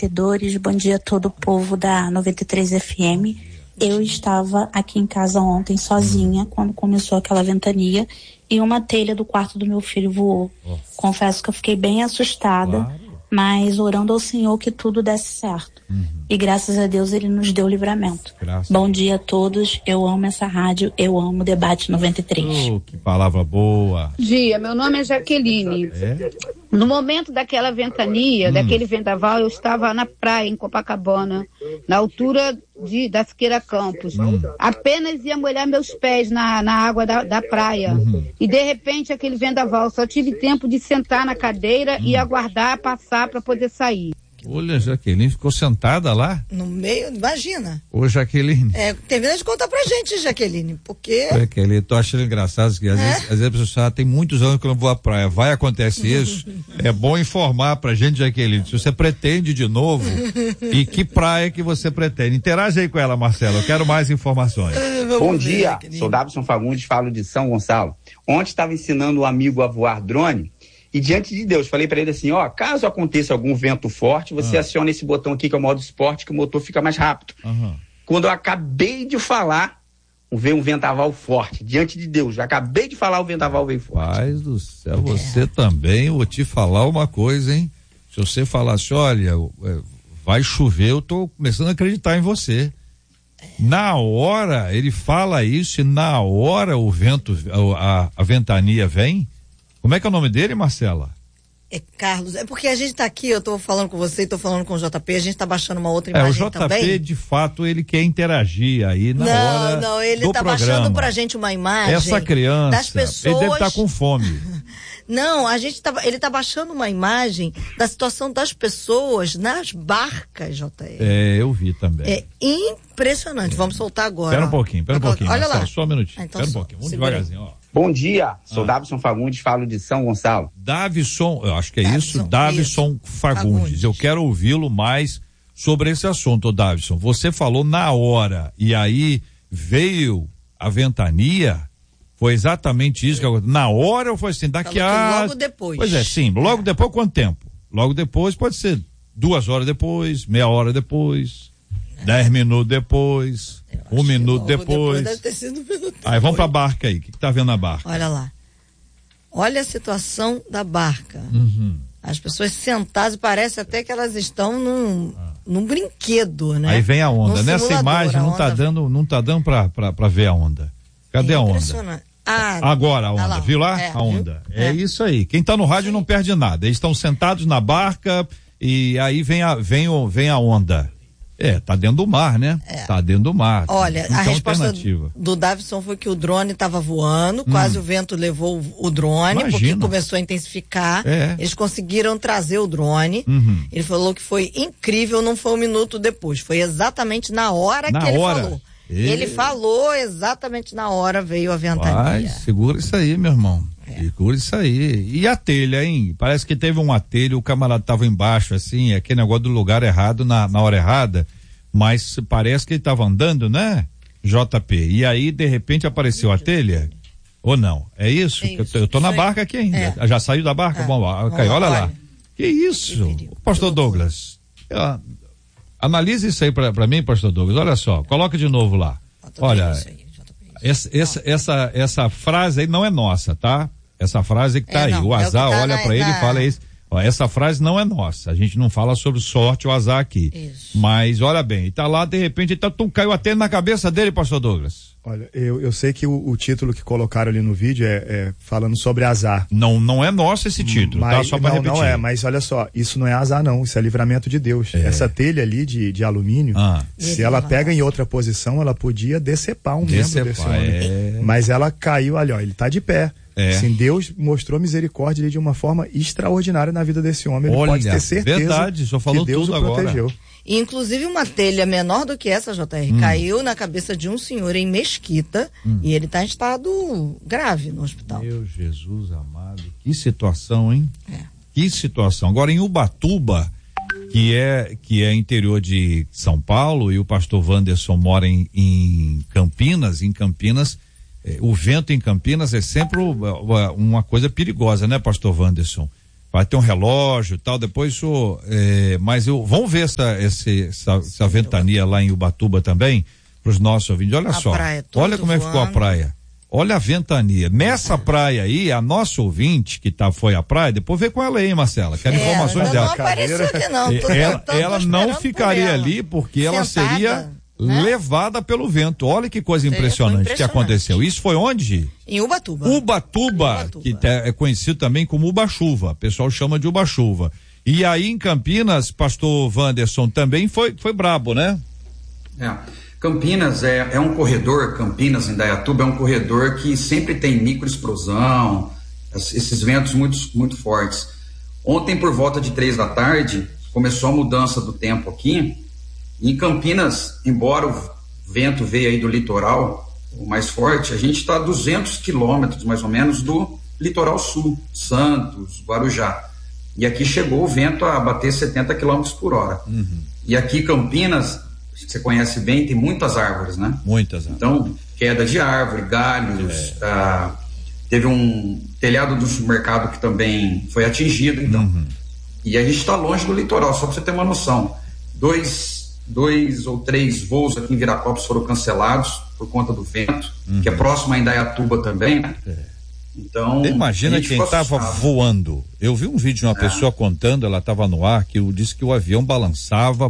debatedores, bom dia a todo o povo da 93 FM. Eu estava aqui em casa ontem sozinha quando começou aquela ventania e uma telha do quarto do meu filho voou. Confesso que eu fiquei bem assustada, mas orando ao Senhor que tudo desse certo. E graças a Deus ele nos deu livramento. Bom dia a todos, eu amo essa rádio, eu amo o Debate 93. Que palavra boa. Dia, meu nome é Jaqueline. No momento daquela ventania, daquele vendaval, eu estava na praia, em Copacabana, na altura da Siqueira Campos. Apenas ia molhar meus pés na água da praia. E de repente aquele vendaval, só tive tempo de sentar na cadeira e aguardar passar para poder sair. Olha, Jaqueline ficou sentada lá? No meio, imagina. Ô, Jaqueline. Termina de contar pra gente, Jaqueline, porque... Jaqueline, tô achando engraçado que às vezes a pessoa tem muitos anos que eu não vou à praia, vai acontecer isso, é bom informar pra gente, Jaqueline, se você pretende de novo e que praia que você pretende. Interage aí com ela, Marcelo, eu quero mais informações. Bom dia, sou Davison Fagundes, falo de São Gonçalo. Ontem estava ensinando um amigo a voar drone. E diante de Deus, falei para ele assim, caso aconteça algum vento forte, você aciona esse botão aqui que é o modo esporte, que o motor fica mais rápido. Quando eu acabei de falar, veio um vendaval forte, diante de Deus, já acabei de falar, o vendaval veio forte. Paz do céu, você também, vou te falar uma coisa, hein? Se você falasse, olha, vai chover, eu tô começando a acreditar em você. Na hora, ele fala isso e na hora o vento, a ventania vem. Como é que é o nome dele, Marcela? É Carlos. É porque a gente tá aqui, eu tô falando com você e tô falando com o JP, a gente tá baixando uma outra imagem também. O JP, de fato, ele quer interagir aí na hora Não, ele do tá programa. Baixando pra gente uma imagem. Essa criança, das pessoas... ele deve estar com fome. Não, ele tá baixando uma imagem da situação das pessoas nas barcas, JR. Eu vi também. É impressionante. Vamos soltar agora. Espera um pouquinho, Olha Marcelo, lá. só um minutinho. Então, espera um pouquinho, vamos devagarzinho, ó. Bom dia, sou Davison Fagundes, falo de São Gonçalo. Davison, eu acho que é isso, Davison Fagundes. Eu quero ouvi-lo mais sobre esse assunto, Davison. Você falou na hora, e aí veio a ventania, foi exatamente isso que aconteceu. Na hora ou foi assim, daqui a... Logo depois. Pois é, sim, logo depois quanto tempo? Logo depois pode ser 2 horas depois, meia hora depois, 10 minutos depois, 1 minuto depois. Deve ter sido 1 minuto depois. Aí vamos pra barca aí, o que tá vendo na barca? Olha lá. Olha a situação da barca. As pessoas sentadas, parece até que elas estão num brinquedo, né? Aí vem a onda. Nessa imagem não tá dando pra ver a onda. Cadê a onda? Agora a onda, lá. Viu lá? A onda. É isso aí. Quem tá no rádio não perde nada. Eles estão sentados na barca e aí vem a onda. Tá dentro do mar, né? Tá dentro do mar. Olha, a resposta do Davison foi que o drone estava voando, quase o vento levou o drone, porque começou a intensificar. Eles conseguiram trazer o drone. Ele falou que foi incrível, não foi 1 minuto depois, foi exatamente na hora que ele falou. Ele falou exatamente na hora, veio a ventania. Segura isso aí, meu irmão. Segura isso aí. E a telha, hein? Parece que teve uma telha, o camarada tava embaixo, assim, aquele negócio do lugar errado, na hora errada, mas parece que ele tava andando, né? JP. E aí, de repente, apareceu a telha? Ou não? É isso? Eu tô na barca aqui ainda. Já saiu da barca? Bom, olha lá. Que isso? Pastor Douglas, analise isso aí pra mim, pastor Douglas. Olha só, coloca de novo lá. Olha, essa frase aí não é nossa, tá? Essa frase que tá aí. O azar olha pra ele e fala isso. Ó, essa frase não é nossa. A gente não fala sobre sorte ou azar aqui. Isso. Mas olha bem, tá lá, de repente, caiu a telha na cabeça dele, pastor Douglas. Olha, eu sei que o título que colocaram ali no vídeo é falando sobre azar. Não é nosso esse título, tá? Só pra repetir. Não é, mas olha só, isso não é azar não, isso é livramento de Deus. Essa telha ali de alumínio, se ela pega em outra posição, ela podia decepar um membro desse homem. Mas ela caiu ali, ó, ele tá de pé. Assim, Deus mostrou misericórdia ali de uma forma extraordinária na vida desse homem. Ele pode ter certeza verdade, só falou que Deus tudo o protegeu. Agora. Inclusive uma telha menor do que essa, JR, caiu na cabeça de um senhor em Mesquita e ele está em estado grave no hospital. Meu Jesus amado, que situação, hein? Que situação. Agora em Ubatuba, que é interior de São Paulo, e o pastor Wanderson mora em Campinas, o vento em Campinas é sempre uma coisa perigosa, né, pastor Wanderson? vai ter um relógio e tal, depois vamos ver essa ventania lá em Ubatuba também, para os nossos ouvintes. Olha só, olha como é que ficou a praia. Olha a ventania. Nessa praia aí, a nossa ouvinte que foi à praia, depois vê com ela aí, Marcela, quero informações dela. Não apareceu aqui não. Ela não ficaria ali porque ela seria levada pelo vento. Olha que coisa impressionante que aconteceu. Isso foi onde? Em Ubatuba. Ubatuba, que é conhecido também como Uba-chuva. O pessoal chama de Uba-chuva. E aí em Campinas, pastor Wanderson, também foi brabo, né? Campinas é um corredor, Campinas, Indaiatuba, é um corredor que sempre tem microexplosão, esses ventos muito, muito fortes. Ontem, por volta de 3 da tarde, começou a mudança do tempo aqui. Em Campinas, embora o vento veio aí do litoral, o mais forte, a gente está a 200 quilômetros, mais ou menos, do litoral sul, Santos, Guarujá. E aqui chegou o vento a bater 70 quilômetros por hora. E aqui Campinas, você conhece bem, tem muitas árvores, né? Muitas árvores. Então, queda de árvore, galhos, teve um telhado do supermercado que também foi atingido, então. E a gente está longe do litoral, só para você ter uma noção. Dois ou 3 voos aqui em Viracopos foram cancelados por conta do vento, que é próximo a Indaiatuba também, né? Então, imagina quem estava voando. Eu vi um vídeo de uma pessoa contando, ela estava no ar, que disse que o avião balançava.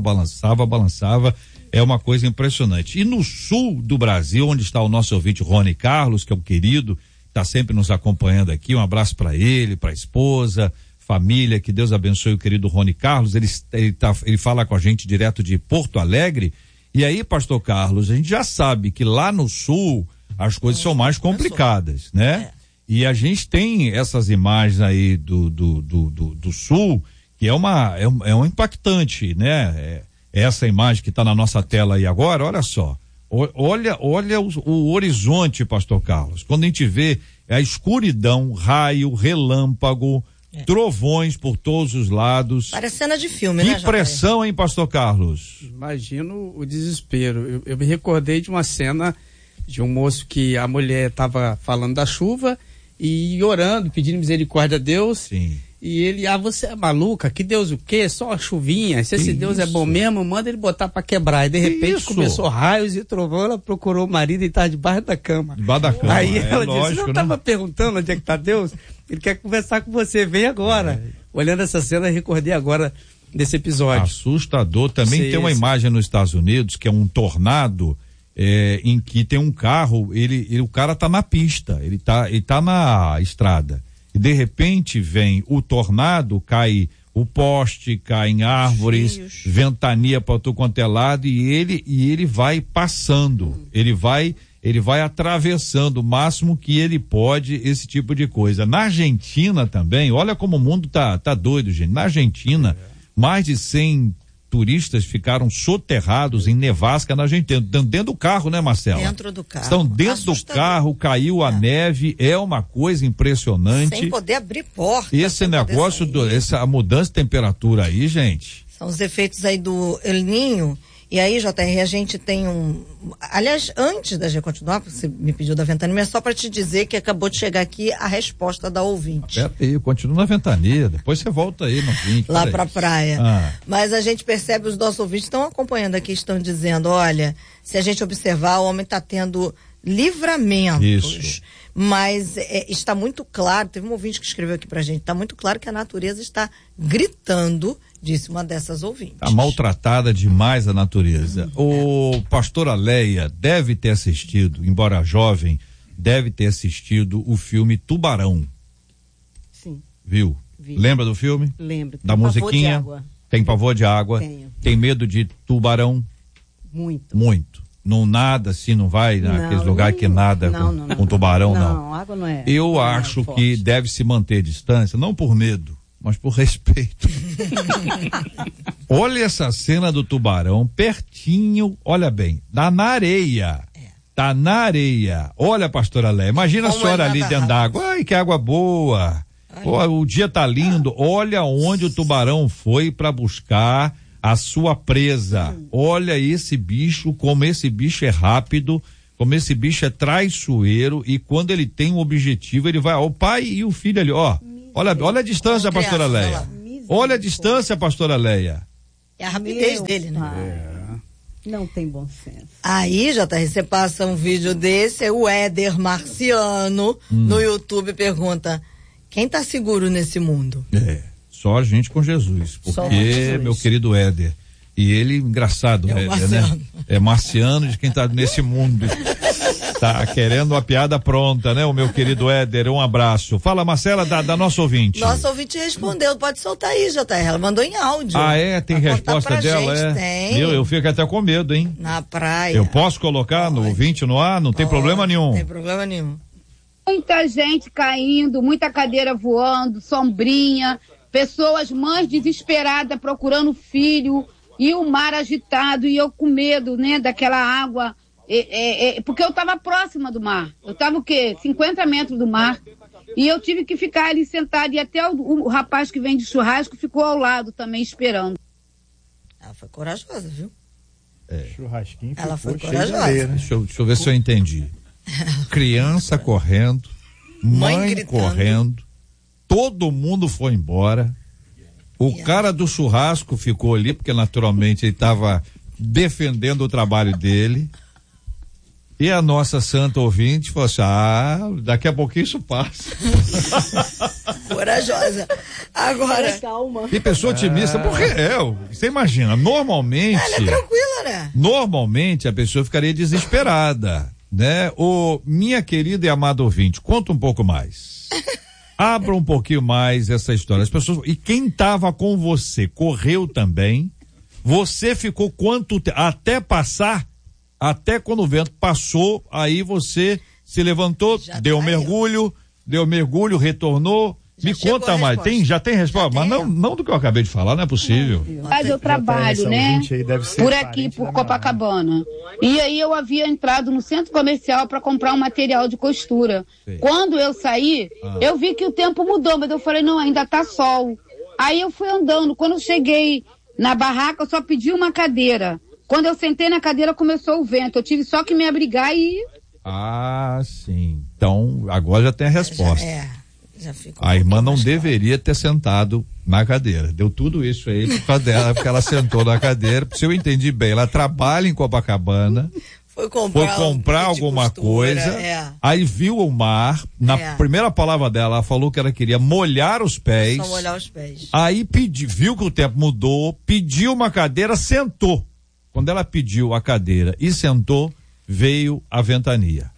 É uma coisa impressionante. E no sul do Brasil, onde está o nosso ouvinte Rony Carlos, que é um querido, está sempre nos acompanhando aqui, um abraço para ele, para a esposa, família, que Deus abençoe o querido Rony Carlos. Ele fala com a gente direto de Porto Alegre. E aí, pastor Carlos, a gente já sabe que lá no sul as coisas são mais complicadas, né? E a gente tem essas imagens aí do sul, que é um impactante, né? Essa imagem que está na nossa tela aí agora, olha só. Olha o horizonte, pastor Carlos. Quando a gente vê a escuridão, raio, relâmpago, trovões por todos os lados. Parece cena de filme, né? Que pressão, hein, pastor Carlos? Imagino o desespero. Eu me recordei de uma cena de um moço que a mulher estava falando da chuva e orando, pedindo misericórdia a Deus. Sim. E ele, você é maluca? Que Deus o quê? Só a chuvinha. Se esse Deus é bom mesmo, manda ele botar pra quebrar. E de repente começou raios e trovão, ela procurou o marido e estava debaixo da cama. Debaixo da cama. Aí ela disse, você não estava perguntando onde é que tá Deus? Ele quer conversar com você, vem agora. Olhando essa cena, eu recordei agora desse episódio. Assustador. Também tem uma imagem nos Estados Unidos, que é um tornado, em que tem um carro, o cara tá na pista, ele tá na estrada. E de repente vem o tornado, cai o poste, cai em árvores, ventania para todo quanto é lado, e ele vai passando, ele vai atravessando o máximo que ele pode esse tipo de coisa. Na Argentina também, olha como o mundo tá doido, gente. Na Argentina, mais de 100 turistas ficaram soterrados em nevasca na Argentina, dentro do carro, né, Marcela? Dentro do carro. Estão dentro do carro, caiu a neve, é uma coisa impressionante. Sem poder abrir porta. Esse negócio, essa mudança de temperatura aí, gente. São os efeitos aí do El Niño. E aí, JR, a gente tem aliás, antes da gente continuar, você me pediu da ventania, mas só para te dizer que acabou de chegar aqui a resposta da ouvinte. Aperta aí, eu continuo na ventania, depois você volta aí no 20. Lá pra praia. Mas a gente percebe, os nossos ouvintes estão acompanhando aqui, estão dizendo, olha, se a gente observar, o homem está tendo livramentos. Isso. Mas está muito claro, teve um ouvinte que escreveu aqui pra gente, está muito claro que a natureza está gritando, disse uma dessas ouvintes. Está maltratada demais a natureza. O pastor Aleia deve ter assistido, embora jovem, deve ter assistido o filme Tubarão. Sim. Viu? Vi. Lembra do filme? Lembro. Da musiquinha? Tem pavor de água? Tenho. Tem medo de tubarão? Muito. Não nada assim, não vai naqueles lugares que nada com tubarão, não. Não, água não é. Eu acho que deve se manter distância, não por medo, mas por respeito. Olha essa cena do tubarão, pertinho, olha bem, tá na areia. Tá na areia. Olha, pastora Léa, imagina a senhora ali dentro d'água. Ai, que água boa. O dia tá lindo. Olha onde o tubarão foi para buscar a sua presa. Olha esse bicho, como esse bicho é rápido, como esse bicho é traiçoeiro, e quando ele tem um objetivo, ele vai, o pai e o filho ali, ó, Olha a distância, pastora Leia. Olha a distância, pastora Leia. É a rapidez dele, né? Não tem bom senso. Aí, JR, você passa um vídeo desse, o Éder Marciano no YouTube pergunta: quem tá seguro nesse mundo? Só a gente com Jesus. Porque, meu querido Éder, e ele, engraçado, Éder, né? É marciano de quem tá nesse mundo. Tá querendo uma piada pronta, né? O meu querido Éder, um abraço. Fala, Marcela, da nossa ouvinte. Nossa ouvinte respondeu, pode soltar aí, JR. Ela mandou em áudio. Tem resposta dela? Gente, tem. Eu fico até com medo, hein? Na praia. Eu posso colocar no ouvinte no ar? Não tem problema nenhum. Não tem problema nenhum. Muita gente caindo, muita cadeira voando, sombrinha, pessoas, mães desesperadas procurando filho, e o mar agitado, e eu com medo, né, daquela água. Porque eu estava próxima do mar. Eu estava 50 metros do mar. E eu tive que ficar ali sentada. E até o rapaz que vem de churrasco ficou ao lado também esperando. Ela foi corajosa, viu? Churrasquinho. Ela foi corajosa. Areia, né? Deixa eu ver se eu entendi. Criança correndo, mãe correndo, todo mundo foi embora. O cara do churrasco ficou ali, porque naturalmente ele estava defendendo o trabalho dele. E a nossa santa ouvinte falou assim: daqui a pouquinho isso passa. Corajosa. Agora. Calma. Que pessoa otimista, porque você imagina, normalmente. Ela é tranquila, né? Normalmente a pessoa ficaria desesperada, né? Minha querida e amada ouvinte, conta um pouco mais. Abra um pouquinho mais essa história. As pessoas. E quem estava com você correu também? Você ficou quanto tempo? Até passar? Até quando o vento passou, aí você se levantou, deu mergulho, retornou. Me conta mais, já tem resposta? Mas não do que eu acabei de falar, não é possível. Mas eu trabalho, né? Por aqui, por Copacabana. E aí eu havia entrado no centro comercial para comprar um material de costura. Sim. Quando eu saí, eu vi que o tempo mudou, mas eu falei, não, ainda tá sol. Aí eu fui andando, quando eu cheguei na barraca, eu só pedi uma cadeira. Quando eu sentei na cadeira, começou o vento. Eu tive só que me abrigar e... Sim. Então, agora já tem a resposta. Já ficou a irmã não deveria ter sentado na cadeira. Deu tudo isso aí por causa dela, porque ela sentou na cadeira. Se eu entendi bem, ela trabalha em Copacabana. Foi comprar alguma coisa. Aí viu o mar. Na primeira palavra dela, ela falou que ela queria molhar os pés. Só molhar os pés. Aí viu que o tempo mudou, pediu uma cadeira, sentou. Quando ela pediu a cadeira e sentou, veio a ventania.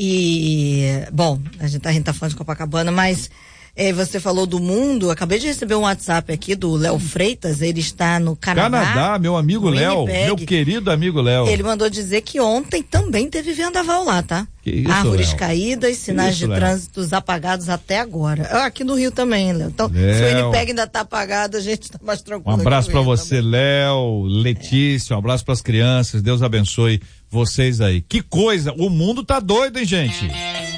Bom, a gente tá falando de Copacabana, mas você falou do mundo, acabei de receber um WhatsApp aqui do Léo Freitas, ele está no Canadá. Meu amigo Léo, meu querido amigo Léo. Ele mandou dizer que ontem também teve vendaval lá, tá? Que isso, árvores Léo? Caídas, sinais de trânsitos apagados até agora. Aqui no Rio também, Léo. Então, se o Winnipeg ainda tá apagado, a gente tá mais tranquilo. Um abraço para você, também. Léo, Letícia, um abraço para as crianças, Deus abençoe vocês aí. Que coisa, o mundo tá doido, hein, gente?